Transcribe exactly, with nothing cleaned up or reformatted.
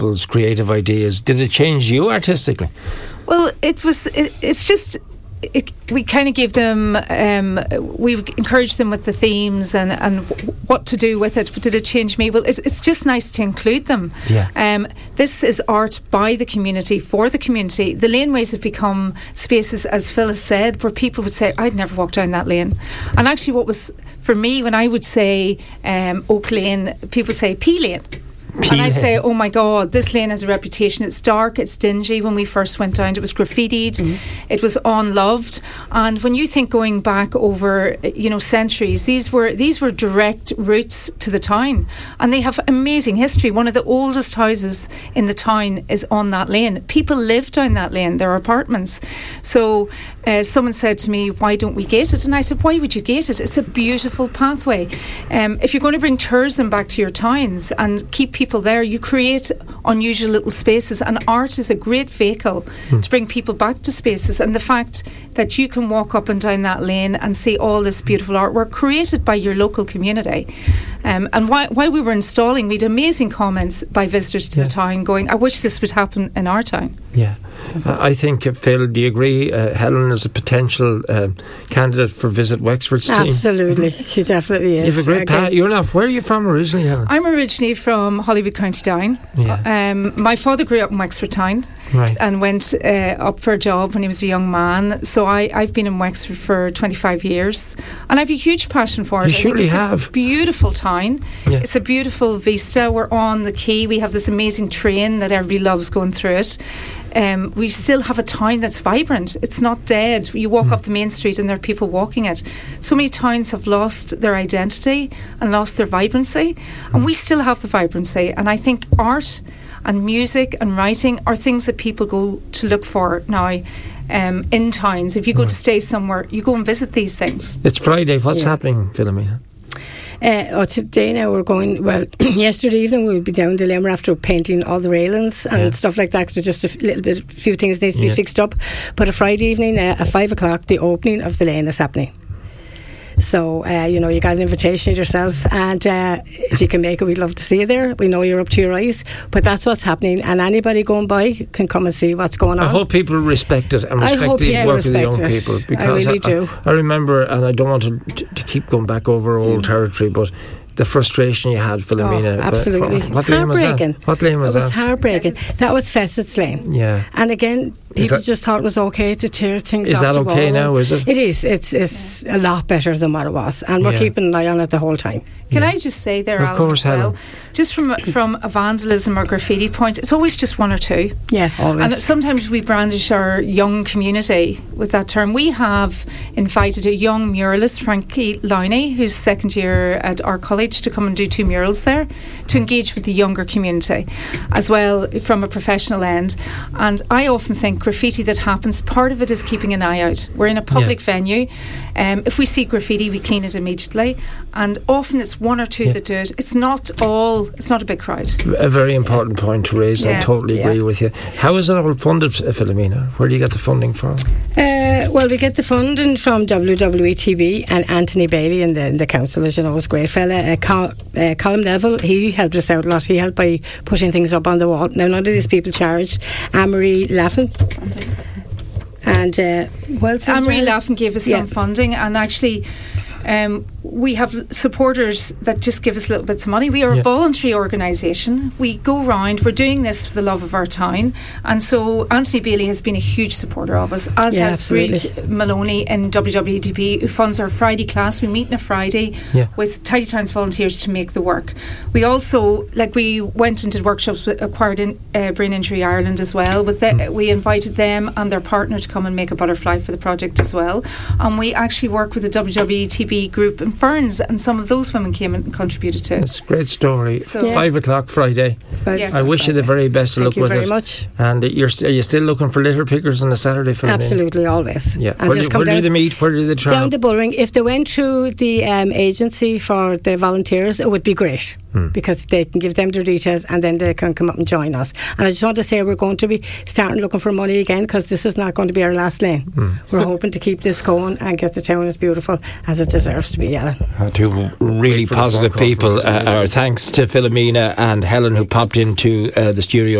couples, creative ideas. Did it change you artistically? Well, it was. It, it's just. It, we kind of gave them, um, we encouraged them with the themes and, and what to do with it. Did it change me? Well, it's, it's just nice to include them. Yeah. Um, this is art by the community, for the community. The laneways have become spaces, as Phyllis said, where people would say, I'd never walk down that lane. And actually what was, for me, when I would say um, Oak Lane, people say P Lane. And I say, oh my God, this lane has a reputation. It's dark, it's dingy. When we first went down, it was graffitied, mm-hmm. it was unloved. And when you think going back over, you know, centuries, these were these were direct routes to the town, and they have amazing history. One of the oldest houses in the town is on that lane. People live down that lane. There are apartments. So uh, someone said to me, why don't we gate it? And I said, why would you gate it? It's a beautiful pathway. Um, if you're going to bring tourism back to your towns and keep people there, you create unusual little spaces, and art is a great vehicle mm. to bring people back to spaces. And the fact that you can walk up and down that lane and see all this beautiful artwork created by your local community. Um, and while, while we were installing, we had amazing comments by visitors to yeah. the town going, I wish this would happen in our town. Yeah. Uh, I think, uh, Phil, do you agree uh, Helen is a potential uh, candidate for Visit Wexford's team? Absolutely, she definitely is. You have a great path. You're not, where are you from originally, Helen? I'm originally from Holywood, County Down. Yeah. Um, my father grew up in Wexford Town right. and went uh, up for a job when he was a young man. So I, I've been in Wexford for twenty-five years, and I have a huge passion for it. You I surely think it's have. a beautiful town. Yeah. It's a beautiful vista. We're on the quay. We have this amazing train that everybody loves going through it. Um, we still have a town that's vibrant. It's not dead. You walk mm. up the main street and there are people walking it. So many towns have lost their identity and lost their vibrancy, mm. and we still have the vibrancy. And I think art and music and writing are things that people go to look for now um, in towns. If you go mm. to stay somewhere, you go and visit these things. It's Friday. What's yeah. happening, Philomena? Uh, oh, today now we're going, well, yesterday evening we'll be down to Limmer after painting all the railings and yeah. stuff like that, so just a f- little bit, a few things needs to be yeah. fixed up. But a Friday evening uh, at five o'clock, the opening of the lane is happening. So, uh, you know, you got an invitation yourself, and uh, if you can make it, we'd love to see you there. We know you're up to your eyes, but that's what's happening, and anybody going by can come and see what's going on. I hope people respect it and respect the work of the young it. people, because I really I, do. I, I remember, and I don't want to, to keep going back over old mm. territory, but the frustration you had, Philomena. Oh, absolutely. What lane was that? What lane was that? It was that? heartbreaking. That was Fessett's Lane. Yeah. And again, people that, just thought it was okay to tear things is off that the okay wall. now, is it? It is. It's it's a lot better than what it was. And we're yeah. keeping an eye on it the whole time. Can yeah. I just say there, of Alan, course, well, Helen. just from from a vandalism or graffiti point, it's always just one or two. Yeah, always. And sometimes we brandish our young community with that term. We have invited a young muralist, Frankie Lowney, who's second year at our college, to come and do two murals there, to engage with the younger community as well from a professional end. And I often think graffiti that happens, part of it is keeping an eye out. We're in a public yeah. venue. Um, if we see graffiti, we clean it immediately, and often it's one or two yeah. that do it. It's not all, it's not a big crowd. A very important point to raise. yeah. I totally agree yeah. with you. How is it all funded, Philomena? Where do you get the funding from? Uh, well, we get the funding from W W E T V and Anthony Bailey in the, in the council, as you know, is a great fella. Uh, Col- uh, Colin Neville, he helped us out a lot. He helped by putting things up on the wall. Now, none of these people charged. Anne-Marie Laffin. And uh, well, Anne-Marie Laffin gave us yeah. some funding, and actually um, we have supporters that just give us little bits of money. We are yeah. a voluntary organisation. We go round, we're doing this for the love of our town, and so Anthony Bailey has been a huge supporter of us, as yeah, has Reid Maloney in W W E T V, who funds our Friday class. We meet on a Friday yeah. with Tidy Towns volunteers to make the work. We also, like we went and did workshops with Acquired in, uh, Brain Injury Ireland as well. With the, mm. We invited them and their partner to come and make a butterfly for the project as well, and we actually work with the W W E T V group in Ferns, and some of those women came and contributed to it. It's a great story. So yeah. Five o'clock Friday. Yes. I wish Friday. you the very best of Thank luck you with very it. Much. And you're st- are you still looking for litter pickers on a Saturday for Absolutely, always. Yeah. And Where, just do, come where down, do they meet? Where do they travel? Down the Bullring. If they went through the um, agency for the volunteers, it would be great. mm. because they can give them their details and then they can come up and join us. And I just want to say we're going to be starting looking for money again, because this is not going to be our last lane. Mm. We're hoping to keep this going and get the town as beautiful as it deserves to be, Alan. Uh, two really positive people. Uh, our thanks to Philomena and Helen, who popped into uh, the studio